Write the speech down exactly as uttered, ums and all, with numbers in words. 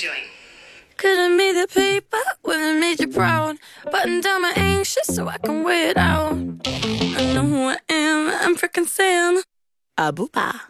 doing? Couldn't be the paper, wouldn't made you proud. Button down my anxious so I can wear it out. I know who I am, I'm freaking Sam. Abupa.